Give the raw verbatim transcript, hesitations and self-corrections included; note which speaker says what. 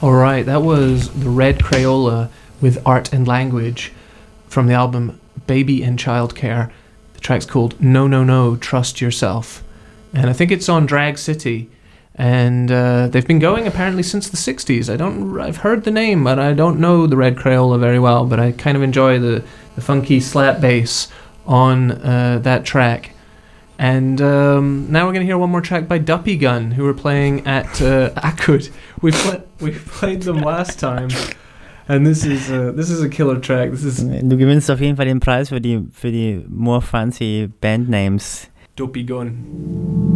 Speaker 1: Alright, that was the Red Crayola with Art and Language from the album Baby and Childcare. The track's called No No No, Trust Yourself. And I think it's on Drag City. And uh, they've been going apparently since the sixties. I don't, I've heard the name, but I don't know the Red Crayola very well. But I kind of enjoy the, the funky slap bass on uh, that track. And um, now we're going to hear one more track by Duppy Gun, who were playing at uh, Akud. We pl- we played them last time. And this is uh, this is a killer track. This is
Speaker 2: du gewinnst auf jeden Fall den Preis für die für die more fancy Band Names.
Speaker 1: Duppy Gun.